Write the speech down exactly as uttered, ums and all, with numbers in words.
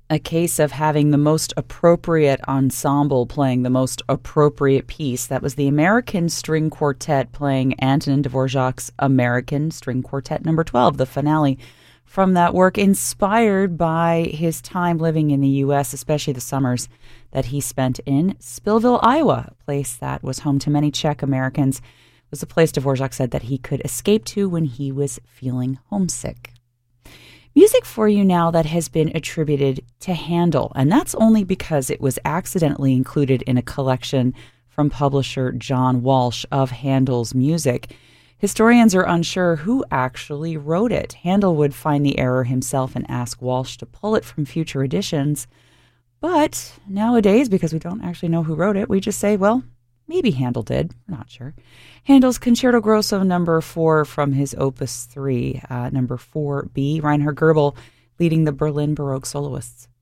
a case of having the most appropriate ensemble playing the most appropriate piece. That was the American String Quartet playing Antonin Dvorak's American String Quartet number twelve, the finale from that work, inspired by his time living in the U S, especially the summers that he spent in Spillville, Iowa, a place that was home to many Czech Americans. It was a place Dvorak said that he could escape to when he was feeling homesick. Music for you now that has been attributed to Handel, and that's only because it was accidentally included in a collection from publisher John Walsh of Handel's music. Historians are unsure who actually wrote it. Handel would find the error himself and ask Walsh to pull it from future editions. But nowadays, because we don't actually know who wrote it, we just say, well, maybe Handel did. We're not sure. Handel's Concerto Grosso number four from his Opus three, uh, number four B, Reinhard Goebel leading the Berlin Baroque soloists.